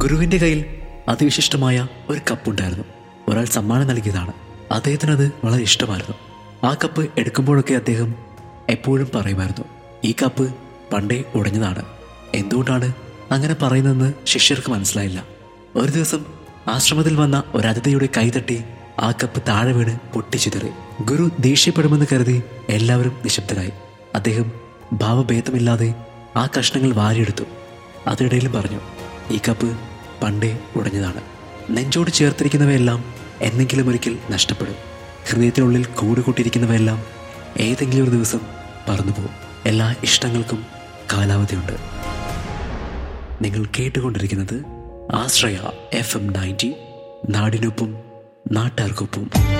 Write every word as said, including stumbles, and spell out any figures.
ഗുരുവിന്റെ കയ്യിൽ അതിവിശിഷ്ടമായ ഒരു കപ്പുണ്ടായിരുന്നു. ഒരാൾ സമ്മാനം നൽകിയതാണ്. അദ്ദേഹത്തിന് അത് വളരെ ഇഷ്ടമായിരുന്നു. ആ കപ്പ് എടുക്കുമ്പോഴൊക്കെ അദ്ദേഹം എപ്പോഴും പറയുമായിരുന്നു, ഈ കപ്പ് പണ്ടേ ഉടഞ്ഞതാണ്. എന്തുകൊണ്ടാണ് അങ്ങനെ പറയുന്നതെന്ന് ശിഷ്യർക്ക് മനസ്സിലായില്ല. ഒരു ദിവസം ആശ്രമത്തിൽ വന്ന ഒരു അതിഥിയുടെ കൈതട്ടി ആ കപ്പ് താഴെ വീണ് പൊട്ടിച്ചിതറി. ഗുരു ദേഷ്യപ്പെടുമെന്ന് കരുതി എല്ലാവരും നിശബ്ദരായി. അദ്ദേഹം ഭാവഭേദമില്ലാതെ ആ കഷ്ണങ്ങൾ വാരിയെടുത്തു. അതിനിടയിലും പറഞ്ഞു, ഈ കപ്പ് പണ്ടേ ഉടഞ്ഞതാണ്. നെഞ്ചോട് ചേർത്തിരിക്കുന്നവയെല്ലാം എന്നെങ്കിലും ഒരിക്കൽ നഷ്ടപ്പെടും. ഹൃദയത്തിനുള്ളിൽ കൂടുകൂട്ടിയിരിക്കുന്നവയെല്ലാം ഏതെങ്കിലും ഒരു ദിവസം പറന്നുപോകും. എല്ലാ ഇഷ്ടങ്ങൾക്കും കാലാവധിയുണ്ട്. നിങ്ങൾ കേട്ടുകൊണ്ടിരിക്കുന്നത് ആശ്രയ എഫ് എം നയൻറ്റി, നാടിനൊപ്പം നാട്ടാർക്കൊപ്പം.